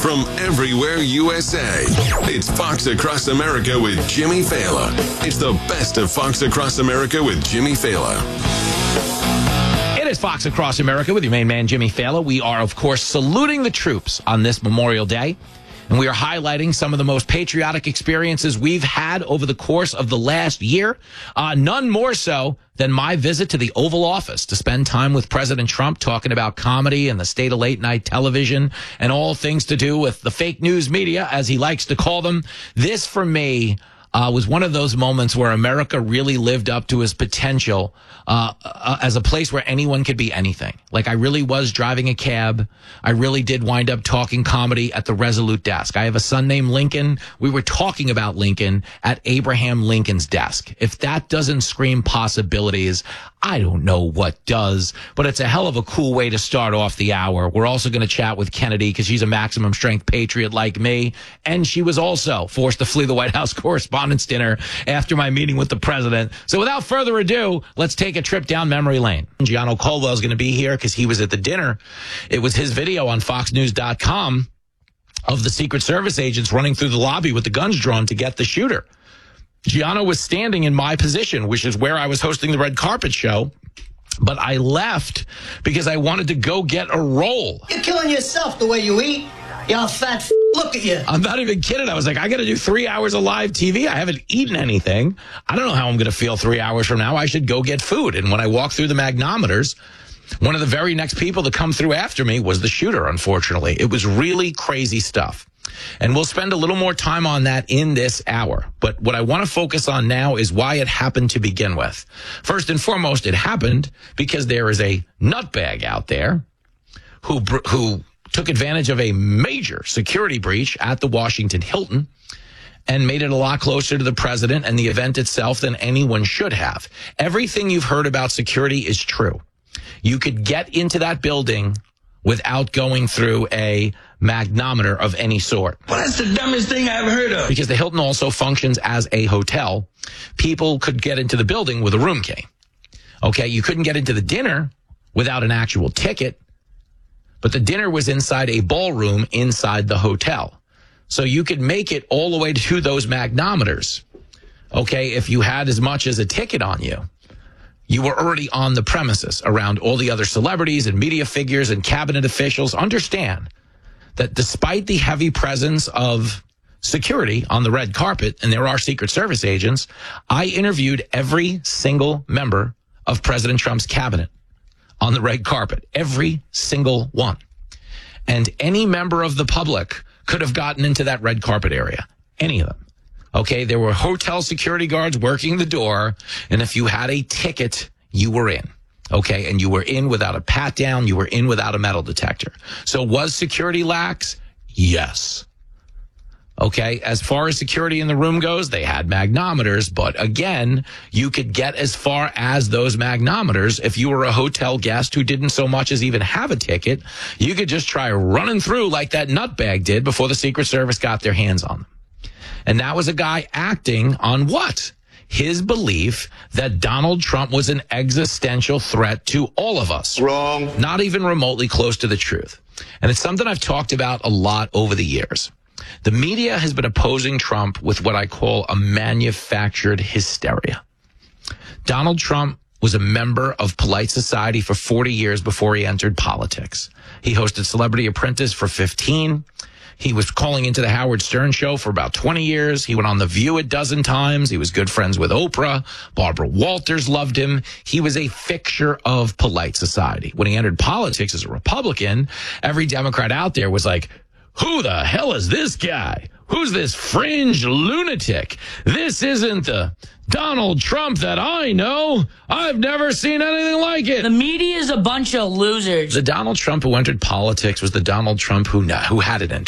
from everywhere USA. It's Fox Across America with Jimmy Fallon. It's the best of Fox Across America with Jimmy Fallon. It is Fox Across America with your main man, Jimmy Fallon. We are, of course, saluting the troops on this Memorial Day. And we are highlighting some of the most patriotic experiences we've had over the course of the last year. None more so than my visit to the Oval Office to spend time with President Trump talking about comedy and the state of late night television and all things to do with the fake news media, as he likes to call them. This, for me, was one of those moments where America really lived up to his potential as a place where anyone could be anything. Like, I really was driving a cab. I really did wind up talking comedy at the Resolute desk. I have a son named Lincoln. We were talking about Lincoln at Abraham Lincoln's desk. If that doesn't scream possibilities, I don't know what does, but it's a hell of a cool way to start off the hour. We're also going to chat with Kennedy because she's a maximum strength patriot like me, and she was also forced to flee the White House Correspondents' Dinner after my meeting with the president. So without further ado, let's take a trip down memory lane. Gianno Colwell is going to be here because he was at the dinner. It was his video on FoxNews.com of the Secret Service agents running through the lobby with the guns drawn to get the shooter. Gianno was standing in my position, which is where I was hosting the red carpet show, but I left because I wanted to go get a roll. You're killing yourself the way you eat. Y'all fat f***. Look at you. I'm not even kidding. I was like, I got to do 3 hours of live TV. I haven't eaten anything. I don't know how I'm going to feel 3 hours from now. I should go get food. And when I walked through the magnometers, one of the very next people to come through after me was the shooter, unfortunately. It was really crazy stuff. And we'll spend a little more time on that in this hour. But what I want to focus on now is why it happened to begin with. First and foremost, it happened because there is a nutbag out there who took advantage of a major security breach at the Washington Hilton and made it a lot closer to the president and the event itself than anyone should have. Everything you've heard about security is true. You could get into that building without going through a magnometer of any sort. Well, that's the dumbest thing I've heard of. Because the Hilton also functions as a hotel. People could get into the building with a room key. Okay, you couldn't get into the dinner without an actual ticket, but the dinner was inside a ballroom inside the hotel. So you could make it all the way to those magnometers. Okay, if you had as much as a ticket on you. You were already on the premises around all the other celebrities and media figures and cabinet officials. Understand that despite the heavy presence of security on the red carpet, and there are Secret Service agents, I interviewed every single member of President Trump's cabinet on the red carpet, every single one. And any member of the public could have gotten into that red carpet area, any of them. Okay, there were hotel security guards working the door, and if you had a ticket, you were in. Okay, and you were in without a pat down, you were in without a metal detector. So was security lax? Yes. Okay, as far as security in the room goes, they had magnometers, but again, you could get as far as those magnometers if you were a hotel guest who didn't so much as even have a ticket. You could just try running through like that nutbag did before the Secret Service got their hands on them. And that was a guy acting on what? His belief that Donald Trump was an existential threat to all of us. Wrong. Not even remotely close to the truth. And it's something I've talked about a lot over the years. The media has been opposing Trump with what I call a manufactured hysteria. Donald Trump was a member of polite society for 40 years before he entered politics. He hosted Celebrity Apprentice for 15. He was calling into the Howard Stern show for about 20 years. He went on The View a dozen times. He was good friends with Oprah. Barbara Walters loved him. He was a fixture of polite society. When he entered politics as a Republican, every Democrat out there was like, who the hell is this guy? Who's this fringe lunatic? This isn't the Donald Trump that I know. I've never seen anything like it. The media is a bunch of losers. The Donald Trump who entered politics was the Donald Trump who hadn't entered.